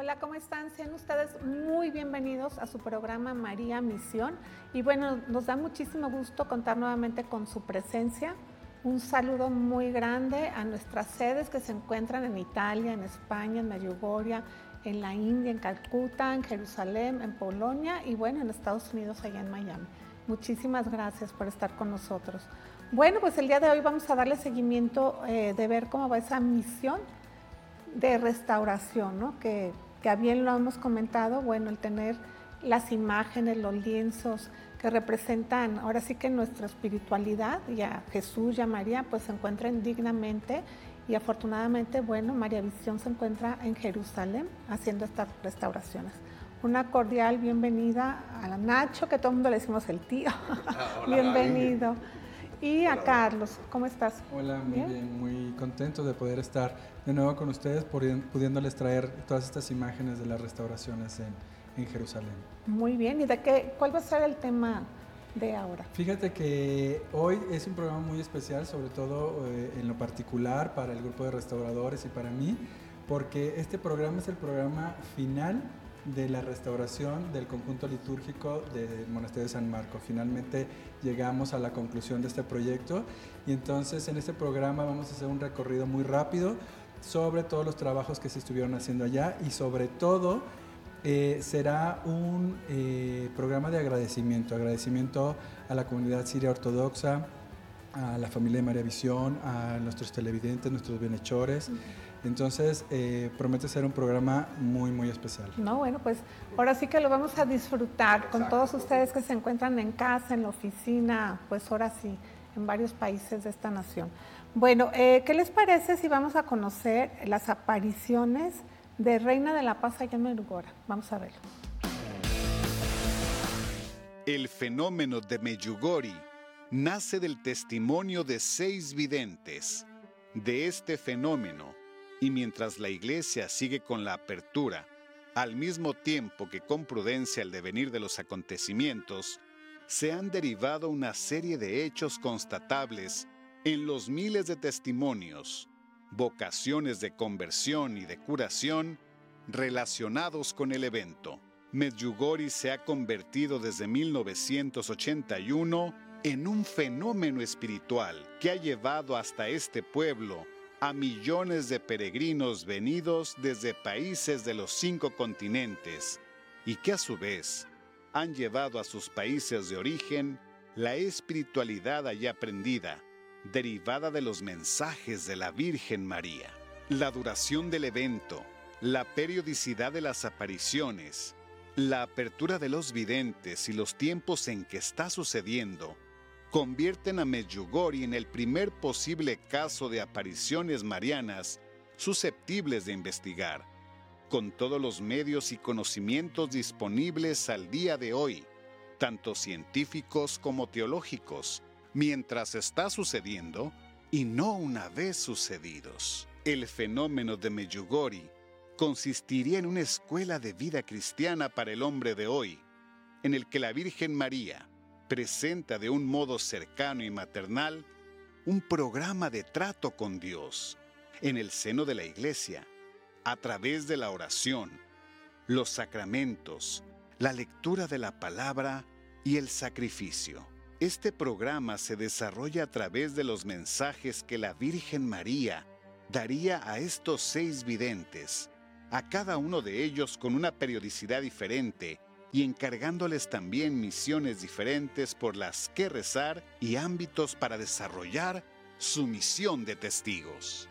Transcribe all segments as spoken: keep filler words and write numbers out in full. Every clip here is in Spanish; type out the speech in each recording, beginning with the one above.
Hola, ¿cómo están? Sean ustedes muy bienvenidos a su programa María Misión. Y bueno, nos da muchísimo gusto contar nuevamente con su presencia. Un saludo muy grande a nuestras sedes que se encuentran en Italia, en España, en Medjugorje, en la India, en Calcuta, en Jerusalén, en Polonia y bueno, en Estados Unidos, allá en Miami. Muchísimas gracias por estar con nosotros. Bueno, pues el día de hoy vamos a darle seguimiento eh, de ver cómo va esa misión de restauración, ¿no? Que, que a bien lo hemos comentado, bueno, el tener las imágenes, los lienzos que representan ahora sí que nuestra espiritualidad, y a Jesús y a María pues se encuentran dignamente y afortunadamente, bueno, María Visión se encuentra en Jerusalén haciendo estas restauraciones. Una cordial bienvenida a la Nacho, que todo el mundo le decimos el tío. Ah, hola, Bienvenido. Gaby. Y Hola, a Carlos, ¿cómo estás? Hola, muy bien? bien, muy contento de poder estar de nuevo con ustedes, pudiéndoles traer todas estas imágenes de las restauraciones en, en Jerusalén. Muy bien, ¿y de qué, cuál va a ser el tema de ahora? Fíjate que hoy es un programa muy especial, sobre todo eh, en lo particular para el grupo de restauradores y para mí, porque este programa es el programa final de la restauración del conjunto litúrgico del Monasterio de San Marco. Finalmente llegamos a la conclusión de este proyecto y entonces en este programa vamos a hacer un recorrido muy rápido sobre todos los trabajos que se estuvieron haciendo allá y sobre todo eh, será un eh, programa de agradecimiento, agradecimiento a la comunidad siria ortodoxa, a la familia de María Visión, a nuestros televidentes, nuestros bienhechores. Entonces, eh, promete ser un programa muy, muy especial. No, bueno, pues ahora sí que lo vamos a disfrutar. Exacto. Con todos ustedes que se encuentran en casa, en la oficina, pues ahora sí, en varios países de esta nación. Bueno, eh, ¿qué les parece si vamos a conocer las apariciones de Reina de la Paz allá en Medjugorje? Vamos a verlo. El fenómeno de Medjugorje nace del testimonio de seis videntes. De este fenómeno, y mientras la Iglesia sigue con la apertura, al mismo tiempo que con prudencia el devenir de los acontecimientos, se han derivado una serie de hechos constatables en los miles de testimonios, vocaciones de conversión y de curación relacionados con el evento. Medjugorje se ha convertido desde mil novecientos ochenta y uno en un fenómeno espiritual que ha llevado hasta este pueblo a millones de peregrinos venidos desde países de los cinco continentes y que a su vez han llevado a sus países de origen la espiritualidad allí aprendida, derivada de los mensajes de la Virgen María. La duración del evento, la periodicidad de las apariciones, la apertura de los videntes y los tiempos en que está sucediendo convierten a Medjugorje en el primer posible caso de apariciones marianas susceptibles de investigar, con todos los medios y conocimientos disponibles al día de hoy, tanto científicos como teológicos, mientras está sucediendo y no una vez sucedidos. El fenómeno de Medjugorje consistiría en una escuela de vida cristiana para el hombre de hoy, en el que la Virgen María presenta de un modo cercano y maternal un programa de trato con Dios en el seno de la Iglesia, a través de la oración, los sacramentos, la lectura de la palabra y el sacrificio. Este programa se desarrolla a través de los mensajes que la Virgen María daría a estos seis videntes, a cada uno de ellos con una periodicidad diferente y encargándoles también misiones diferentes por las que rezar y ámbitos para desarrollar su misión de testigos.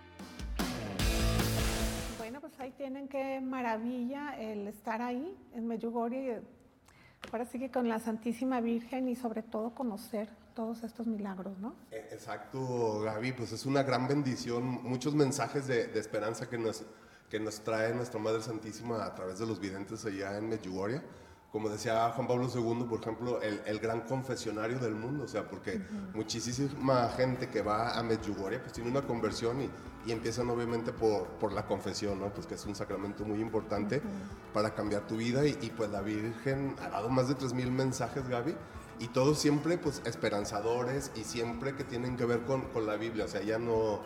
Bueno, pues ahí tienen qué maravilla el estar ahí en Medjugorje, ahora sí que con la Santísima Virgen y sobre todo conocer todos estos milagros, ¿no? Exacto, Gaby, pues es una gran bendición, muchos mensajes de, de esperanza que nos... que nos trae nuestra Madre Santísima a través de los videntes allá en Medjugorje. Como decía Juan Pablo segundo, por ejemplo, el, el gran confesionario del mundo, o sea, porque uh-huh. muchísima gente que va a Medjugorje pues tiene una conversión y, y empiezan obviamente por, por la confesión, ¿no? Pues que es un sacramento muy importante uh-huh. para cambiar tu vida y, y pues la Virgen ha dado más de tres mil mensajes, Gaby, y todos siempre pues esperanzadores y siempre que tienen que ver con, con la Biblia, o sea, ya no...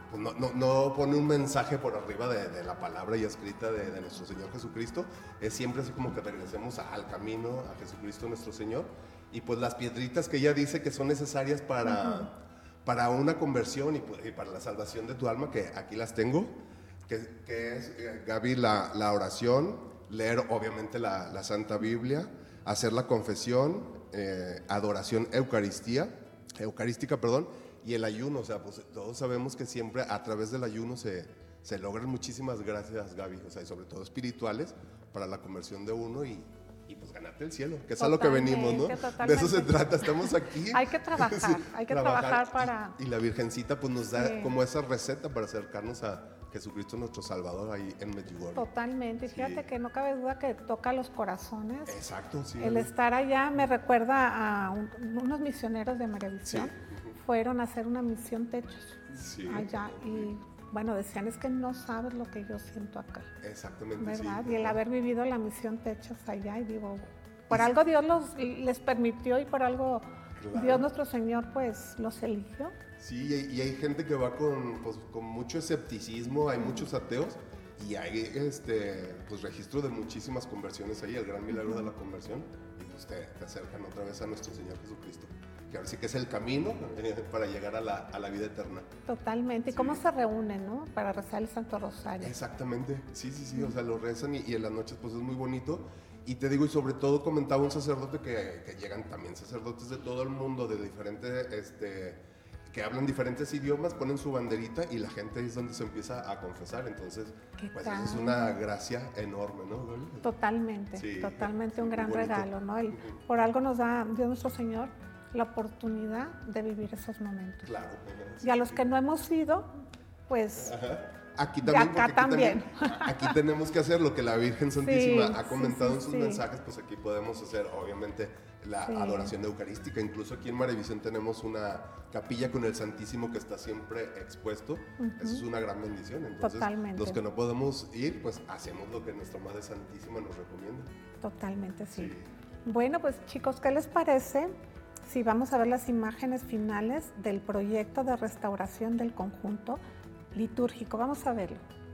pues no, no, no pone un mensaje por arriba de, de la palabra y escrita de, de nuestro Señor Jesucristo. Es siempre así como que regresemos al camino, a Jesucristo nuestro Señor. Y pues las piedritas que ella dice que son necesarias para, uh-huh. para una conversión y, y para la salvación de tu alma, que aquí las tengo, que, que es, eh, Gaby, la, la oración, leer obviamente la, la Santa Biblia, hacer la confesión, eh, adoración, Eucaristía, eucarística, perdón, y el ayuno. O sea, pues todos sabemos que siempre a través del ayuno se, se logran muchísimas gracias, Gaby, o sea, y sobre todo espirituales, para la conversión de uno y, y pues ganarte el cielo, que es a lo que venimos, ¿no? Totalmente. De eso se trata, estamos aquí. Hay que trabajar, sí, hay que trabajar, trabajar para... Y, y la Virgencita pues nos da sí. como esa receta para acercarnos a Jesucristo nuestro Salvador ahí en Medjugorje. Totalmente, fíjate sí. que no cabe duda que toca los corazones. Exacto, sí. El estar allá me recuerda a un, unos misioneros de Maravisión, sí. fueron a hacer una misión techos sí. allá y bueno, decían es que no sabes lo que yo siento acá. Exactamente, ¿verdad? sí. Y el haber vivido la misión techos allá y digo, por algo Dios los, les permitió y por algo claro. Dios nuestro Señor pues los eligió. Sí, y hay, y hay gente que va con, pues, con mucho escepticismo, hay muchos ateos y hay este, pues, registro de muchísimas conversiones ahí, el gran milagro uh-huh. de la conversión, y pues te, te acercan otra vez a nuestro Señor Jesucristo, que ahora sí que es el camino eh, para llegar a la, a la vida eterna. Totalmente, ¿y sí. cómo se reúnen, no? Para rezar el Santo Rosario. Exactamente, sí, sí, sí, uh-huh. o sea, lo rezan y, y en las noches pues es muy bonito. Y te digo, y sobre todo comentaba un sacerdote que, que llegan también sacerdotes de todo el mundo, de diferentes... Este, que hablan diferentes idiomas, ponen su banderita y la gente es donde se empieza a confesar. Entonces, pues eso es una gracia enorme, ¿no? Totalmente, sí, totalmente un gran bonito. regalo, ¿no? Y por algo nos da Dios nuestro Señor la oportunidad de vivir esos momentos. Claro. Sí, y a los que no hemos ido, pues... Ajá. Aquí también, acá aquí también. también. Aquí tenemos que hacer lo que la Virgen Santísima sí, ha comentado sí, en sus sí. mensajes, pues aquí podemos hacer, obviamente, la sí. adoración eucarística. Incluso aquí en Maravisión tenemos una capilla con el Santísimo que está siempre expuesto. Uh-huh. Eso es una gran bendición. Entonces, totalmente. Los que no podemos ir, pues hacemos lo que nuestra Madre Santísima nos recomienda. Totalmente, sí. sí. Bueno, pues chicos, ¿qué les parece si vamos a ver las imágenes finales del proyecto de restauración del conjunto litúrgico? Vamos a verlo.